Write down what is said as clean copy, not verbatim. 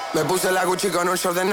Me puse la Gucci con un short de